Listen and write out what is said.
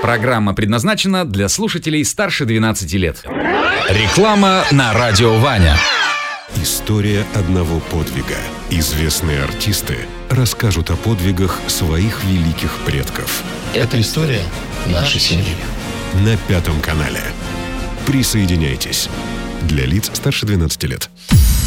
Программа предназначена для слушателей старше 12 лет. Реклама на радио Ваня. История одного подвига. Известные артисты расскажут о подвигах своих великих предков. Это история нашей семьи. На Пятом канале. Присоединяйтесь. Для лиц старше 12 лет.